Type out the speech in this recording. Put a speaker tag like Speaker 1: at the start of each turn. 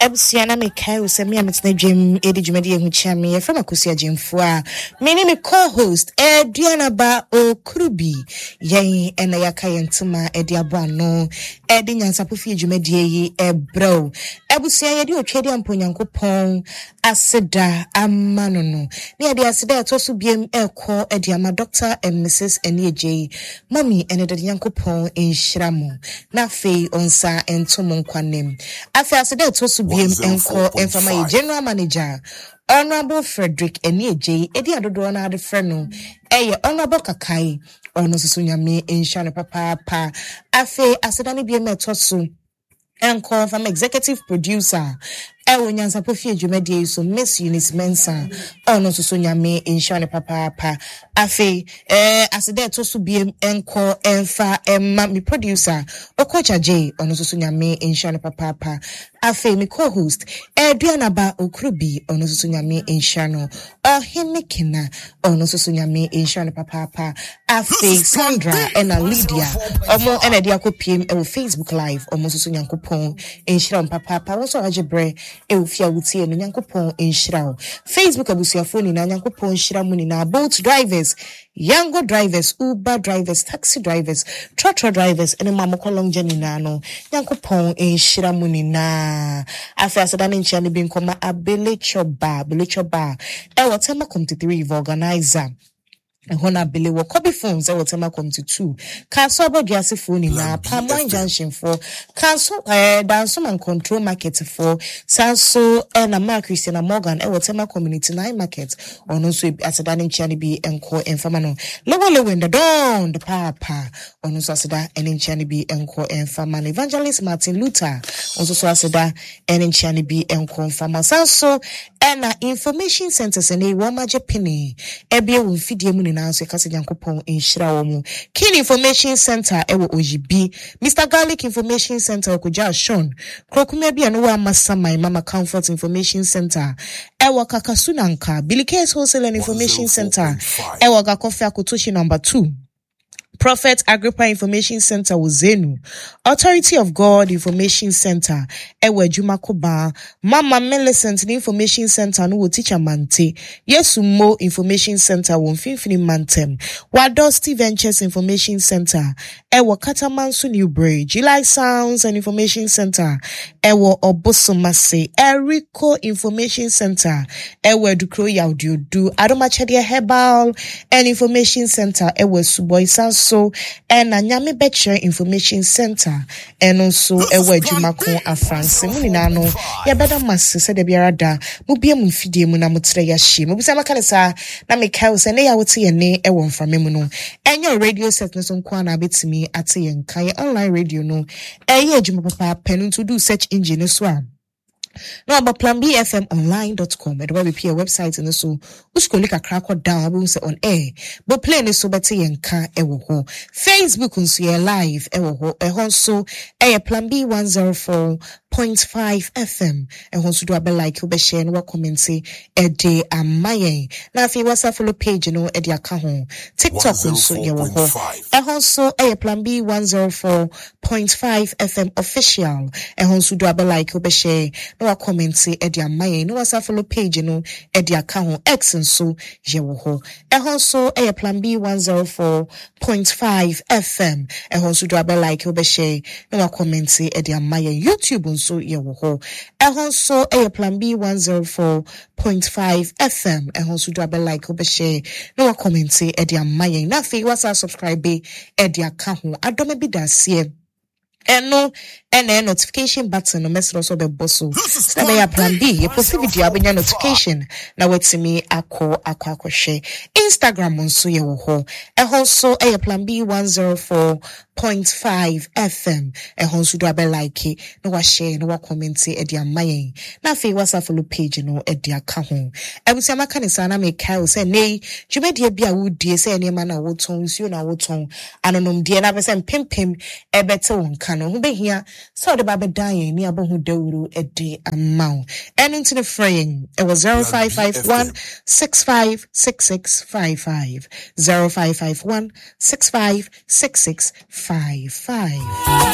Speaker 1: Ebusiana Mikael Semi Amitna Jim Edi Jumedi Huchami from Akusia Jim Fua. Many me co-host Diana Ba O Krubi Yay and Ayaka Yantuma Ediabano Edi Nyansapufi Jumedi Ebro Ebusia Yadi Ochedi Ampunyanko Pong Aseda Amanono near the Aseda Tosu BM Elko Ediama Dr. and Mrs. J. Mommy and the Yanko Pong in Shramu Nafe Onsa and Tomon Kwanem Afe Aseda Tosu BM Elko and from my general manager Honorable Frederick J. Edi Adodona de Freno Honorable Kakai Ono Susunyame in Shana Papa Afe Asedani BM Tosu and call from executive producer Nyansa Pofie Jumedi so Miss Eunice Mensa ono so nyame inshane papa afe asede to so biem enko enfa emma me producer Okocha J ono so nyame inshane papa afe me co-host Diana Ba Okrubi ono so nyame inshano Ohimekina ono so nyame inshane papa afe Sandra and Lydia omo ena dia kopiem e Facebook live omo so nyankopon inshane papa wo so ajebre Eufia wutie no nyankopon enhyira Facebook abusuafo ni na nyankopon enhyira mu ni na boat drivers Yango drivers Uber drivers taxi drivers tractor drivers ene mamoko long journey na no nyankopon enhyira mu ni na afa asada ne nchia ne bi nkoma abelechoba e wotema committee 3 organizer Hona Billy will copy phones I will tell my come to 2. Castle about Jassy phone in a Palmwine Junction for Castle dance and control market for Sanso and a Mark Christian Morgan I will tell my community 9 market on also as a dining channel be and call and famano. Lower when the dawn the papa on also Sada and in channel be and call and family evangelist Martin Luther also Sada and in channel be and call family Sanso and information centers and a Roma Japani Ebia will feed you na so kase Yankopon enhyira wo mu Kin Information Center ewo OGB Mr Garlic Information Center okuja Sean Krokumia bia no wa Masamai Mama Comfort Information Center ewo Kakasunanka Billy Case Wholesale and Information Center ewo Gakofe Akotoshi number 2 Prophet Agrippa Information Center Uzenu Authority of God Information Center Ewe Jumakoba Mama Millicent Information Center no teacher Mante Yesu Mo Information Center won Finfini Mantem Wadosti Ventures Information Center Ewe Katamansu New Bridge July Sounds and Information Center Ewe Obosomase Eriko Information Center Ewe Dukro Yaudiodu Adomachadia Herbal and Information Center Ewe Suboy Sanso and Anyame Betcher Information Center and also Ewe Jumako Afranse Muninano Yabeda Mas said the Biarada Mubia Mufidi Munamutre Yashi Mubisama Kalesa na Mikael Sene Yawti ne Ewon Framemuno and your radio setness on Kwana Bitimi at Yenkai online radio no Eye Jumapa Pen to do search engine as well. No about planbfmonline.com and we a website and so usko look crack down on air but play so better yenka ewo Facebook unso live ewo ehonso plan B 104.5 FM ehonso do abe like ube share no comment e de amaye na fi WhatsApp follow page no e de aka ho TikTok unso yewo ho ehonso plan B 104.5 FM official ehonso do abe like ube share no comment edi amaye no wasa follow page no edi aka ho X nso yewo ho ehonso plan B 104.5 FM ehonso do abe like obe share no comment edi amaye YouTube nso yewo ho ehonso plan B 104.5 FM ehonso do abe like obe share no comment edi amaye na fi wasa subscribe edi aka ho adome bi dasie no and notification button no message also be bosso stay ya plan B you post video abenya notification na wetimi akọ share Instagram nso ye wo ho ehonso plan B 104.5 FM ehonso do abe like no wa share no wa comment e dia mayen na fe WhatsApp follow page no e dia ka ho ebusiama kanisa na Mikael say nei dwumedie bia wo die say enema na wo ton nsuo na wo ton anonom die na be say pempem e bete won ka no ho behia so the Baba dying near Bohu Deuru a day amount. And into the fraying, it was 0551 656655. 0551 656655.